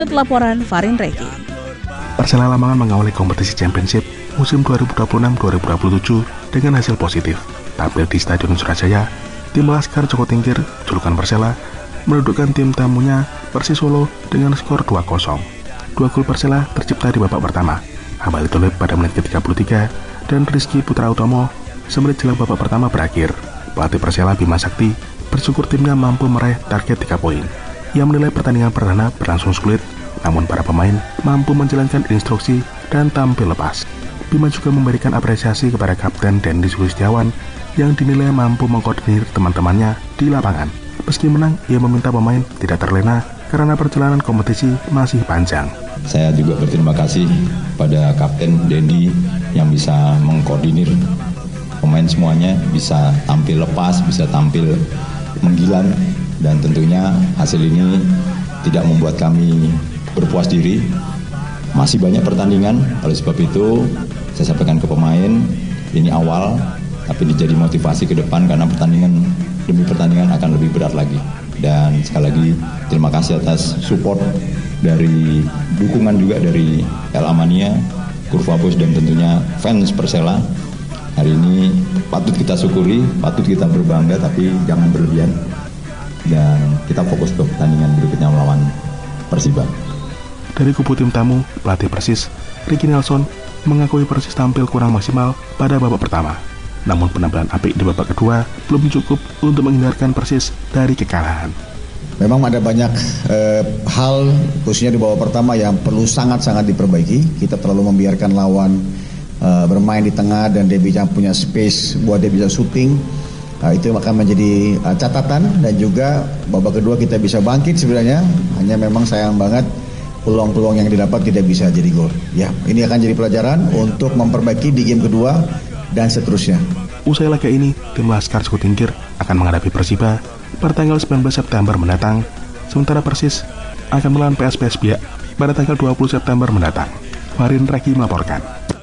Laporan Farin Reki. Persela Lamongan mengawali kompetisi Championship musim 2026-2027 dengan hasil positif. Tampil di Stadion Surajaya, tim Laskar Joko Tingkir, julukan Persela, mendudukkan tim tamunya Persis Solo dengan skor 2-0. 2 gol Persela tercipta di babak pertama. Ahmad Tulip pada menit ke-33 dan Rizky Putra Utomo semenit jelang babak pertama berakhir. Pelatih Persela Bima Sakti bersyukur timnya mampu meraih target 3 poin. Ia menilai pertandingan perdana berlangsung sulit, namun para pemain mampu menjalankan instruksi dan tampil lepas. Bima juga memberikan apresiasi kepada Kapten Dendi Sulistiawan yang dinilai mampu mengkoordinir teman-temannya di lapangan. Meski menang, ia meminta pemain tidak terlena karena perjalanan kompetisi masih panjang. Saya juga berterima kasih pada Kapten Dendi yang bisa mengkoordinir pemain semuanya, bisa tampil lepas, bisa tampil menggilang, dan tentunya hasil ini tidak membuat kami berpuas diri. Masih banyak pertandingan, oleh sebab itu saya sampaikan ke pemain, ini awal, tapi ini jadi motivasi ke depan karena pertandingan demi pertandingan akan lebih berat lagi. Dan sekali lagi terima kasih atas support dari dukungan juga dari El Amania, Kurva Bos, dan tentunya fans Persela. Hari ini patut kita syukuri, patut kita berbangga, tapi jangan berlebihan. Dan kita fokus ke pertandingan berikutnya melawan Persiba. Dari kubu tim tamu, pelatih Persis, Ricky Nelson, mengakui Persis tampil kurang maksimal pada babak pertama. Namun penampilan apik di babak kedua belum cukup untuk menghindarkan Persis dari kekalahan. Memang ada banyak hal, khususnya di babak pertama, yang perlu sangat-sangat diperbaiki. Kita terlalu membiarkan lawan bermain di tengah dan dia bisa punya space buat dia bisa shooting. Itu akan menjadi catatan, dan juga babak kedua kita bisa bangkit sebenarnya, hanya memang sayang banget peluang-peluang yang didapat tidak bisa jadi gol. Ya, ini akan jadi pelajaran untuk memperbaiki di game kedua dan seterusnya. Usai laga ini, tim Laskar Joko Tingkir akan menghadapi Persiba pada tanggal 19 September mendatang, sementara Persis akan melawan PSPS Biak pada tanggal 20 September mendatang. Farin Reki melaporkan.